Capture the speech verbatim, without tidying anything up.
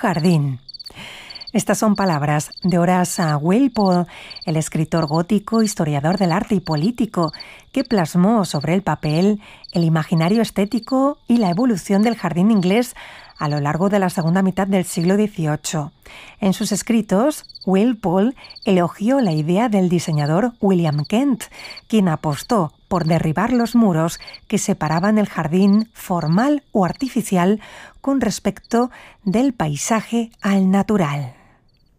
jardín. Estas son palabras de Horace Walpole, el escritor gótico, historiador del arte y político, que plasmó sobre el papel el imaginario estético y la evolución del jardín inglés a lo largo de la segunda mitad del siglo dieciocho. En sus escritos, Walpole elogió la idea del diseñador William Kent, quien apostó por derribar los muros que separaban el jardín formal o artificial con respecto del paisaje al natural.